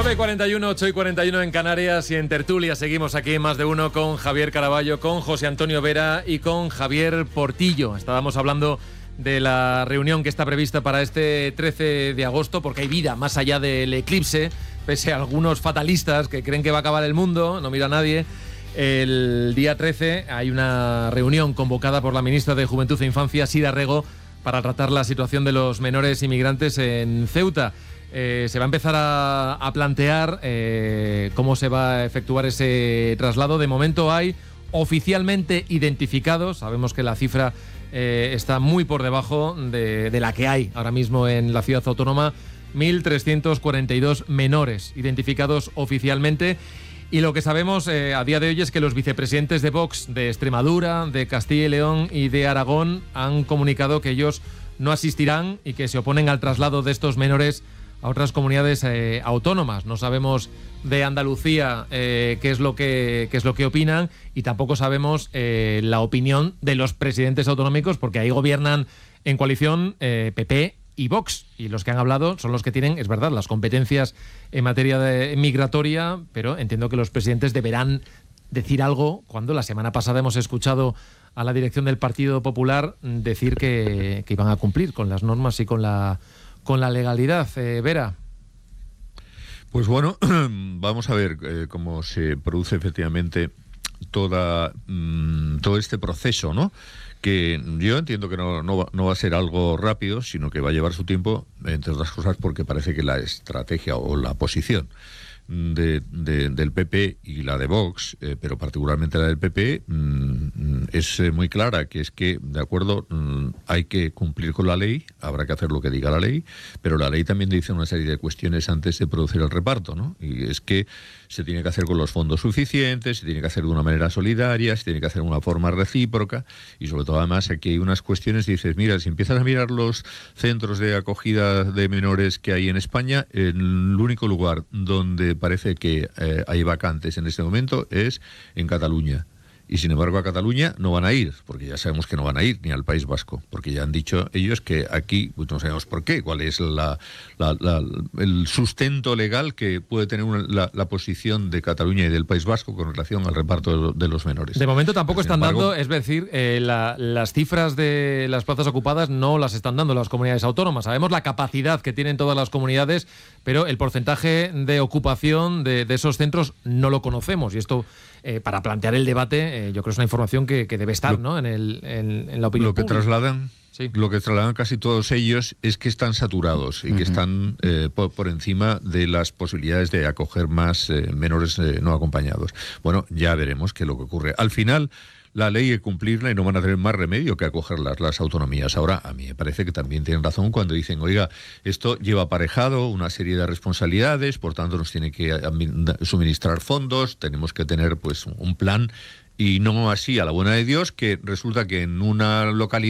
9:41, 8:41 en Canarias, y en tertulia seguimos aquí en Más de Uno con Javier Caraballo, con José Antonio Vera y con Javier Portillo. Estábamos hablando de la reunión que está prevista para este 13 de agosto, porque hay vida más allá del eclipse, pese a algunos fatalistas que creen que va a acabar el mundo, no mira a nadie. El día 13 hay una reunión convocada por la ministra de Juventud e Infancia, Sira Rego, para tratar la situación de los menores inmigrantes en Ceuta. Se va a empezar a plantear cómo se va a efectuar ese traslado. De momento hay oficialmente identificados, sabemos que la cifra está muy por debajo de la que hay ahora mismo en la ciudad autónoma, 1.342 menores identificados oficialmente. Y lo que sabemos a día de hoy es que los vicepresidentes de Vox de Extremadura, de Castilla y León y de Aragón han comunicado que ellos no asistirán y que se oponen al traslado de estos menores a otras comunidades autónomas. No sabemos de Andalucía qué es lo que opinan, y tampoco sabemos la opinión de los presidentes autonómicos, porque ahí gobiernan en coalición PP y Vox, y los que han hablado son los que tienen, es verdad, las competencias en materia migratoria, pero entiendo que los presidentes deberán decir algo cuando la semana pasada hemos escuchado a la dirección del Partido Popular decir que iban a cumplir con las normas y con la legalidad. Vera. Pues bueno, vamos a ver cómo se produce efectivamente todo este proceso, ¿no? Que yo entiendo que no va a ser algo rápido, sino que va a llevar su tiempo, entre otras cosas porque parece que la estrategia o la posición del PP y la de Vox, pero particularmente la del PP, es muy clara, que es que, de acuerdo, hay que cumplir con la ley, habrá que hacer lo que diga la ley, pero la ley también dice una serie de cuestiones antes de producir el reparto, ¿no? Y es que se tiene que hacer con los fondos suficientes, se tiene que hacer de una manera solidaria, se tiene que hacer de una forma recíproca, y sobre todo además aquí hay unas cuestiones, dices, mira, si empiezas a mirar los centros de acogida de menores que hay en España, el único lugar donde parece que hay vacantes en este momento es en Cataluña. Y sin embargo a Cataluña no van a ir, porque ya sabemos que no van a ir, ni al País Vasco, porque ya han dicho ellos que aquí, pues no sabemos por qué, cuál es el sustento legal que puede tener la posición de Cataluña y del País Vasco con relación al reparto de los menores. De momento tampoco están dando, es decir, las cifras de las plazas ocupadas no las están dando las comunidades autónomas. Sabemos la capacidad que tienen todas las comunidades, pero el porcentaje de ocupación de esos centros no lo conocemos, y esto para plantear el debate, yo creo que es una información que debe estar, ¿no?, en la opinión pública. Lo que trasladan casi todos ellos es que están saturados y que están por encima de las posibilidades de acoger más menores no acompañados. Bueno, ya veremos qué es lo que ocurre. Al final, la ley hay que cumplirla y no van a tener más remedio que acogerlas las autonomías. Ahora, a mí me parece que también tienen razón cuando dicen, oiga, esto lleva aparejado una serie de responsabilidades, por tanto nos tiene que suministrar fondos, tenemos que tener pues un plan, y no así a la buena de Dios, que resulta que en una localidad